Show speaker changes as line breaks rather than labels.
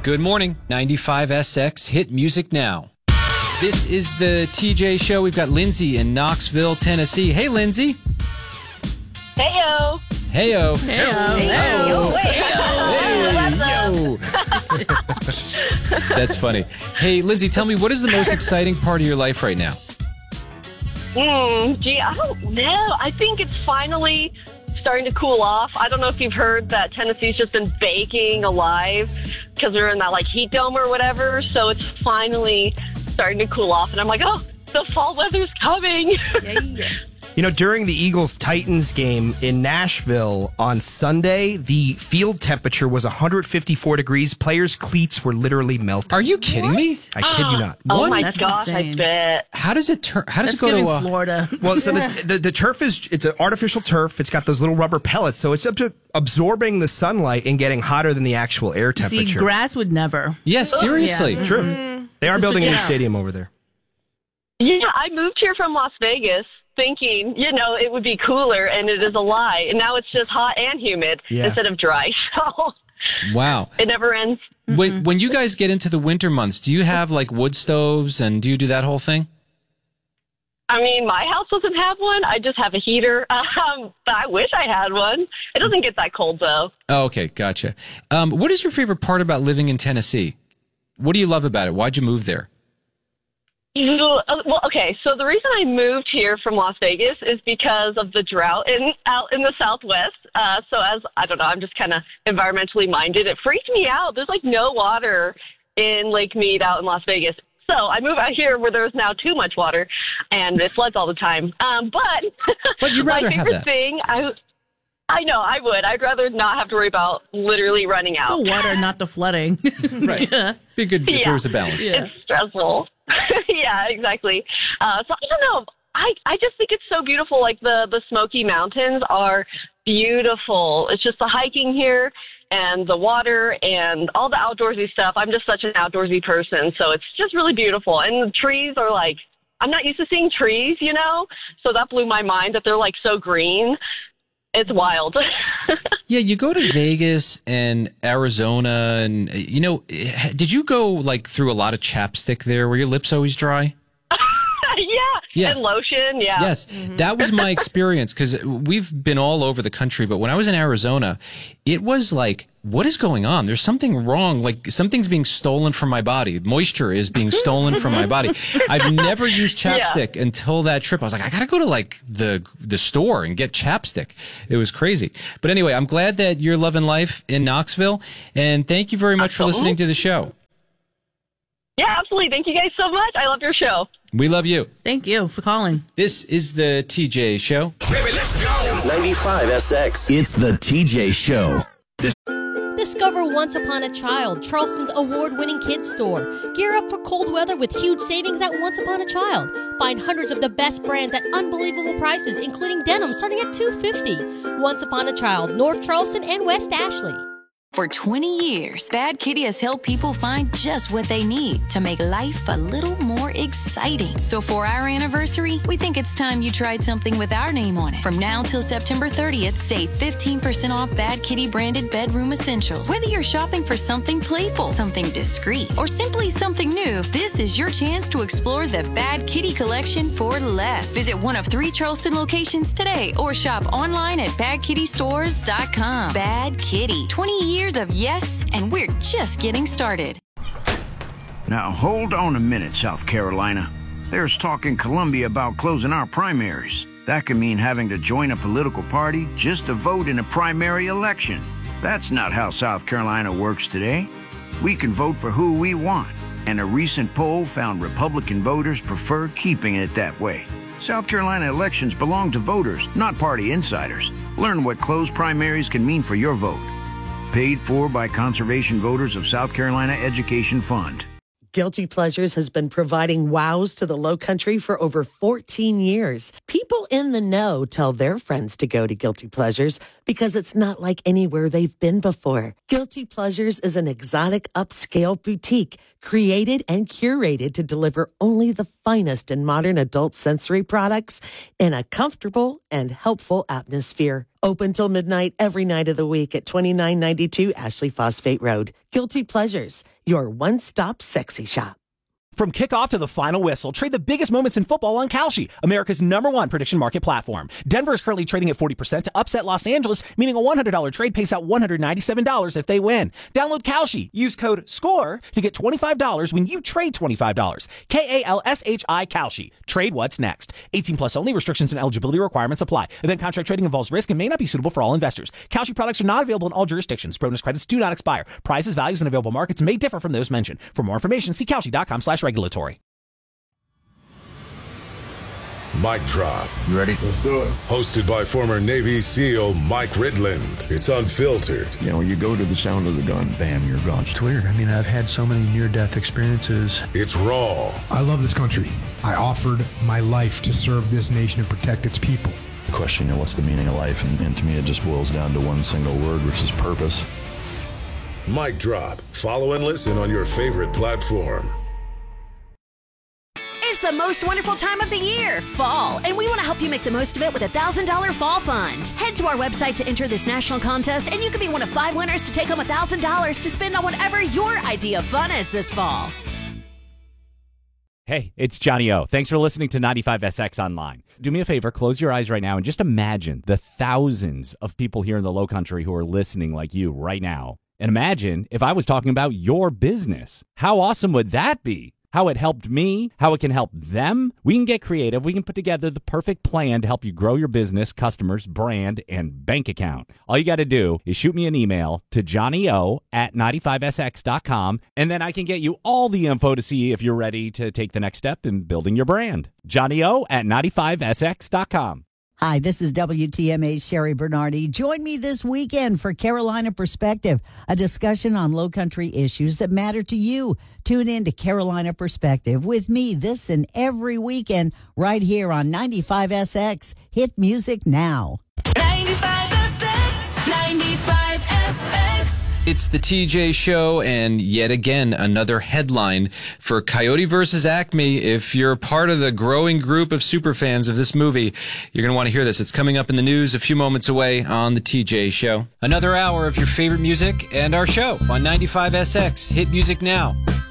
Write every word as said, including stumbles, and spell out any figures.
Good morning. ninety-five S X Hit Music Now. This is the T J Show. We've got Lindsay in Knoxville, Tennessee. Hey, Lindsay.
Heyo.
Heyo.
Heyo.
Heyo. Heyo. That's funny. Hey, Lindsay, tell me, what is the most exciting part of your life right now?
Mm, gee, I don't know. I think it's finally starting to cool off. I don't know if you've heard that Tennessee's just been baking alive because we're in that like heat dome or whatever. So it's finally starting to cool off. And I'm like, oh, the fall weather's coming.
Yeah. You know, during the Eagles-Titans game in Nashville on Sunday, the field temperature was one hundred fifty-four degrees. Players' cleats were literally melting.
Are you kidding
what?
me?
I kid you not.
Oh
What?
my
That's
gosh,
insane.
I bet.
How does it turn? How does
That's
it go
giving
to uh,
Florida.
Well, so the, the the turf is it's an artificial turf. It's got those little rubber pellets, so it's up to absorbing the sunlight and getting hotter than the actual air
See,
temperature.
grass would never.
Yes, seriously.
Yeah.
True. They are building a new
Yeah.
stadium over there.
Yeah, I moved here from Las Vegas thinking, you know, it would be cooler, and it is a lie. And now it's just hot and humid
Yeah.
instead of dry. So
Wow.
it never ends.
When when you guys get into the winter months, do you have like wood stoves and do you do that whole thing?
I mean, my house doesn't have one. I just have a heater. Um, but I wish I had one. It doesn't get that cold, though.
Oh, okay, gotcha. Um, what is your favorite part about living in Tennessee? What do you love about it? Why'd you move there?
Well, okay, so the reason I moved here from Las Vegas is because of the drought in out in the Southwest. Uh, so as, I don't know, I'm just kind of environmentally minded. It freaked me out. There's like no water in Lake Mead out in Las Vegas. So I moved out here where there's now too much water and it floods all the time. Um, but
But you'd rather
my
have
favorite
that.
thing, I, I know, I would. I'd rather not have to worry about literally running out.
The water, not the flooding.
Right.
Yeah.
Be good if
Yeah.
there was a balance.
Yeah.
It's stressful. Yeah, exactly. Uh, so I don't know. I, I just think it's so beautiful. Like the, the Smoky Mountains are beautiful. It's just the hiking here and the water and all the outdoorsy stuff. I'm just such an outdoorsy person. So it's just really beautiful. And the trees are like, I'm not used to seeing trees, you know? So that blew my mind that they're like so green. It's wild.
Yeah, you go to Vegas and Arizona, and you know, did you go like through a lot of chapstick there? Were your lips always dry?
yeah.
Yeah.
And lotion. Yeah.
Yes, that was my experience because we've been all over the country. But when I was in Arizona, it was like, what is going on? There's something wrong. Like something's being stolen from my body. Moisture is being stolen from my body. I've never used chapstick until that trip. I was like, I got to go to like the the store and get chapstick. It was crazy. But anyway, I'm glad that you're loving life in Knoxville. And thank you very much for listening to the show.
Yeah, absolutely. Thank you guys so much. I love your show.
We love you.
Thank you for calling.
This is the T J Show.
ninety-five S X. It's the T J Show.
Discover Once Upon a Child, Charleston's award-winning kids store. Gear up for cold weather with huge savings at Once Upon a Child. Find hundreds of the best brands at unbelievable prices, including denim starting at two hundred fifty dollars. Once Upon a Child, North Charleston and West Ashley.
For twenty years, Bad Kitty has helped people find just what they need to make life a little more exciting. So for our anniversary, we think it's time you tried something with our name on it. From now till September thirtieth, save fifteen percent off Bad Kitty branded bedroom essentials. Whether you're shopping for something playful, something discreet, or simply something new, this is your chance to explore the Bad Kitty collection for less. Visit one of three Charleston locations today or shop online at bad kitty stores dot com. Bad Kitty, twenty years of yes, and we're just getting started.
Now, hold on a minute, South Carolina. There's talk in Columbia about closing our primaries. That could mean having to join a political party just to vote in a primary election. That's not how South Carolina works today. We can vote for who we want, and a recent poll found Republican voters prefer keeping it that way. South Carolina elections belong to voters, not party insiders. Learn what closed primaries can mean for your vote. Paid for by Conservation Voters of South Carolina Education Fund.
Guilty Pleasures has been providing wows to the Low Country for over fourteen years. People in the know tell their friends to go to Guilty Pleasures because it's not like anywhere they've been before. Guilty Pleasures is an exotic upscale boutique created and curated to deliver only the finest in modern adult sensory products in a comfortable and helpful atmosphere. Open till midnight every night of the week at twenty-nine ninety-two Ashley Phosphate Road. Guilty Pleasures, your one-stop sexy shop.
From kickoff to the final whistle, trade the biggest moments in football on Kalshi, America's number one prediction market platform. Denver is currently trading at forty percent to upset Los Angeles, meaning a one hundred dollars trade pays out one hundred ninety-seven dollars if they win. Download Kalshi. Use code SCORE to get twenty-five dollars when you trade twenty-five dollars. K A L S H I Kalshi. Trade what's next. eighteen plus only. Restrictions and eligibility requirements apply. Event contract trading involves risk and may not be suitable for all investors. Kalshi products are not available in all jurisdictions. Bonus credits do not expire. Prices, values, and available markets may differ from those mentioned. For more information, see Kalshi.com slash regulatory.
Mic Drop.
You ready? Let's do it.
Hosted by former Navy SEAL Mike Ridland. It's unfiltered.
You know, you go to the sound of the gun, bam, you're gone.
It's weird. I mean, I've had so many near-death experiences.
It's raw.
I love this country. I offered my life to serve this nation and protect its people.
The question, you know, what's the meaning of life? And, and to me, it just boils down to one single word, which is purpose.
Mic Drop. Follow and listen on your favorite platform.
It's the most wonderful time of the year, fall, and we want to help you make the most of it with a one thousand dollars Fall Fund. Head to our website to enter this national contest, and you could be one of five winners to take home one thousand dollars to spend on whatever your idea of fun is this fall.
Hey, it's Johnny O. Thanks for listening to ninety-five S X Online. Do me a favor, close your eyes right now and just imagine the thousands of people here in the Low Country who are listening like you right now. And imagine if I was talking about your business. How awesome would that be? How it helped me, how it can help them. We can get creative. We can put together the perfect plan to help you grow your business, customers, brand, and bank account. All you got to do is shoot me an email to johnnyo at ninety-five S X dot com, and then I can get you all the info to see if you're ready to take the next step in building your brand. johnnyo at ninety-five S X dot com.
Hi, this is W T M A's Sherry Bernardi. Join me this weekend for Carolina Perspective, a discussion on Low Country issues that matter to you. Tune in to Carolina Perspective with me this and every weekend right here on ninety-five S X. Hit music now.
ninety-five S X. ninety-five S X.
It's the T J Show, and yet again, another headline for Coyote versus Acme. If you're part of the growing group of superfans of this movie, you're going to want to hear this. It's coming up in the news a few moments away on the T J Show. Another hour of your favorite music and our show on ninety-five S X. Hit music now.